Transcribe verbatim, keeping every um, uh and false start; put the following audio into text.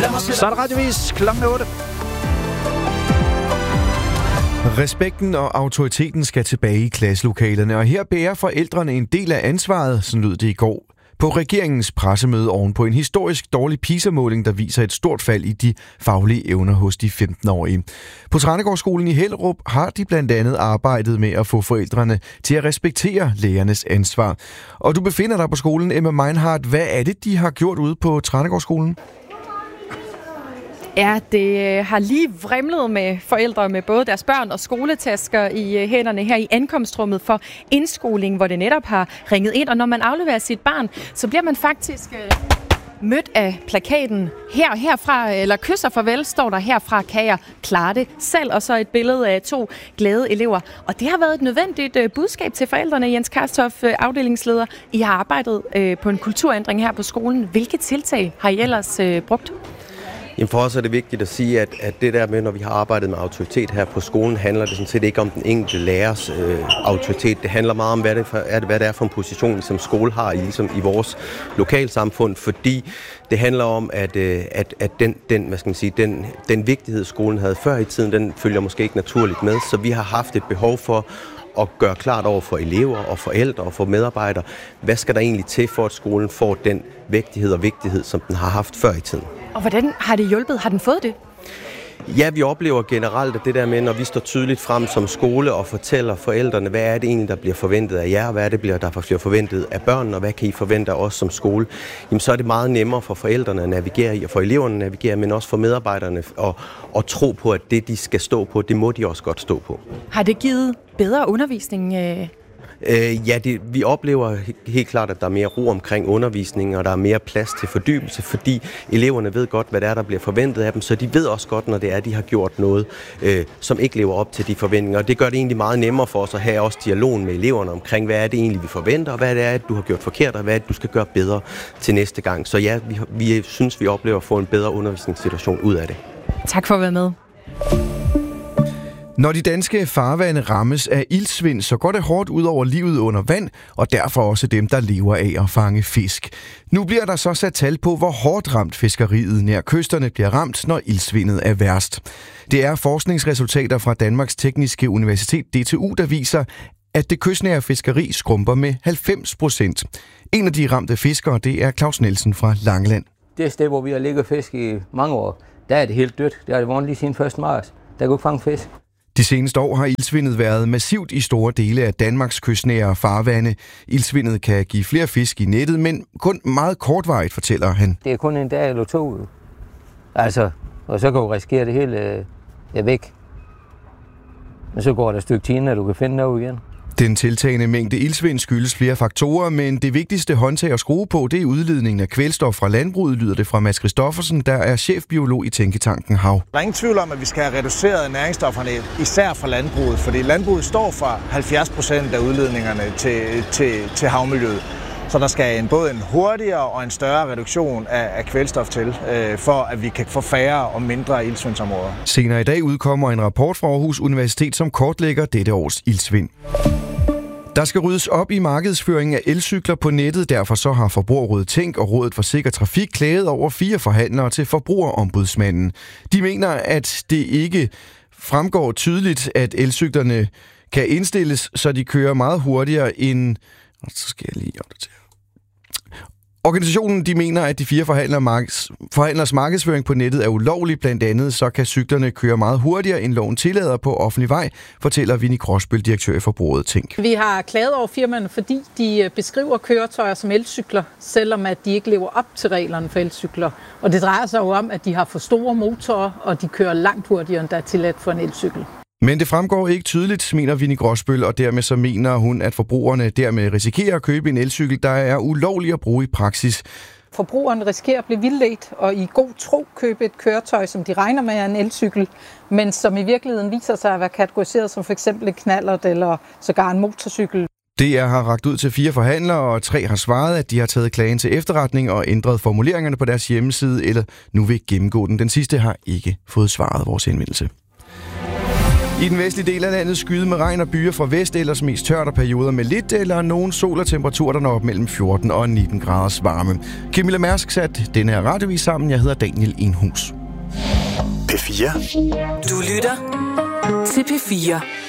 Så er det radiovis klokken otte. Respekten og autoriteten skal tilbage i klasselokalerne, og her bærer forældrene en del af ansvaret, sådan lød det i går, på regeringens pressemøde oven på en historisk dårlig PISA-måling, der viser et stort fald i de faglige evner hos de femten-årige. På Tranegårdsskolen i Hellerup har de blandt andet arbejdet med at få forældrene til at respektere lærernes ansvar. Og du befinder dig på skolen, Emma Meinhardt. Hvad er det, de har gjort ude på Tranegårdsskolen? Ja, det har lige vrimlet med forældre med både deres børn og skoletasker i hænderne her i ankomstrummet for indskoling, hvor det netop har ringet ind. Og når man afleverer sit barn, så bliver man faktisk mødt af plakaten her herfra, eller kys og farvel, står der herfra, kan jeg klare det selv, og så et billede af to glade elever. Og det har været et nødvendigt budskab til forældrene. Jens Karstof, afdelingsleder, I har arbejdet på en kulturændring her på skolen. Hvilke tiltag har I ellers brugt? Jamen for os er det vigtigt at sige, at, at det der med, når vi har arbejdet med autoritet her på skolen, handler det sådan set ikke om den enkelte lærers øh, autoritet. Det handler meget om, hvad det, for, er det, hvad det er for en position, som skole har i, ligesom i vores lokalsamfund, fordi det handler om, at, øh, at, at den, den, hvad skal man sige, den, den vigtighed, skolen havde før i tiden, den følger måske ikke naturligt med, så vi har haft et behov for at gøre klart over for elever og forældre og for medarbejdere, hvad skal der egentlig til for, at skolen får den vægtighed og vigtighed, som den har haft før i tiden. Og hvordan har det hjulpet? Har den fået det? Ja, vi oplever generelt, at det der med, når vi står tydeligt frem som skole og fortæller forældrene, hvad er det egentlig, der bliver forventet af jer, hvad er det, der bliver forventet af børnene, og hvad kan I forvente af os som skole, jamen så er det meget nemmere for forældrene at navigere i, og for eleverne at navigere, men også for medarbejderne at, at tro på, at det, de skal stå på, det må de også godt stå på. Har det givet bedre undervisning? Øh Øh, ja, det, vi oplever helt klart, at der er mere ro omkring undervisningen, og der er mere plads til fordybelse, fordi eleverne ved godt, hvad det er, der bliver forventet af dem, så de ved også godt, når det er, de har gjort noget, øh, som ikke lever op til de forventninger. Og det gør det egentlig meget nemmere for os at have også dialogen med eleverne omkring, hvad er det egentlig, vi forventer, og hvad det er, du har gjort forkert, og hvad er det, du skal gøre bedre til næste gang. Så ja, vi, vi synes, vi oplever at få en bedre undervisningssituation ud af det. Tak for at være med. Når de danske farvande rammes af iltsvind, så går det hårdt ud over livet under vand, og derfor også dem, der lever af at fange fisk. Nu bliver der så sat tal på, hvor hårdt ramt fiskeriet nær kysterne bliver ramt, når iltsvindet er værst. Det er forskningsresultater fra Danmarks Tekniske Universitet, D T U, der viser, at det kystnære fiskeri skrumper med halvfems procent. En af de ramte fiskere, det er Claus Nielsen fra Langeland. Det sted, hvor vi har ligget fisk i mange år, der er det helt dødt. Det har det været lige siden første marts. Der kan ikke fange fisk. De seneste år har iltsvindet været massivt i store dele af Danmarks kystnære farvande. Iltsvindet kan give flere fisk i nettet, men kun meget kortvarigt, fortæller han. Det er kun en dag eller to. Altså, og så kan du risikere det hele øh, væk. Men så går der et stykke tid, når du kan finde noget igen. Den tiltagende mængde iltsvind skyldes flere faktorer, men det vigtigste håndtag at skrue på, det er udledningen af kvælstof fra landbruget, lyder det fra Mads Christoffersen, der er chefbiolog i tænketanken Hav. Der er ingen tvivl om, at vi skal have reduceret næringsstofferne, især fra landbruget, fordi landbruget står for halvfjerds procent af udledningerne til, til, til havmiljøet. Så der skal en, både en hurtigere og en større reduktion af, af kvælstof til, øh, for at vi kan få færre og mindre iltsvindsområder. Senere i dag udkommer en rapport fra Aarhus Universitet, som kortlægger dette års iltsvind. Der skal ryddes op i markedsføringen af elcykler på nettet, derfor så har Forbrugerrådet Tænk og Rådet for Sikker Trafik klaget over fire forhandlere til Forbrugerombudsmanden. De mener, at det ikke fremgår tydeligt, at elcyklerne kan indstilles, så de kører meget hurtigere end... Så skal jeg lige opdatere. Organisationen de mener, at de fire forhandlers markedsføring på nettet er ulovlig. Blandt andet så kan cyklerne køre meget hurtigere, end loven tillader på offentlig vej, fortæller Vinnie Gråsbøl, direktør i Forbrugerrådet Tænk. Vi har klaget over firmaerne, fordi de beskriver køretøjer som elcykler, selvom at de ikke lever op til reglerne for elcykler. Og det drejer sig jo om, at de har for store motorer, og de kører langt hurtigere, end der er tilladt for en elcykel. Men det fremgår ikke tydeligt, mener Vinnie Gråsbøl, og dermed så mener hun, at forbrugerne dermed risikerer at købe en elcykel, der er ulovlig at bruge i praksis. Forbrugerne risikerer at blive vildledt og i god tro købe et køretøj, som de regner med er en elcykel, men som i virkeligheden viser sig at være kategoriseret som f.eks. en knallert eller sågar en motorcykel. D R har rakt ud til fire forhandlere, og tre har svaret, at de har taget klagen til efterretning og ændret formuleringerne på deres hjemmeside, eller nu vil gennemgå den. Den sidste har ikke fået svaret vores henvendelse. I den vestlige del af landet skyde med regn og byer fra vest, ellers mest tørt og perioder med lidt eller nogen sol og temperaturer, der når op mellem fjorten og nitten graders varme. Camilla Mærsk satte den her radiovis sammen. Jeg hedder Daniel Enhus. P fire. Du lytter til P fire.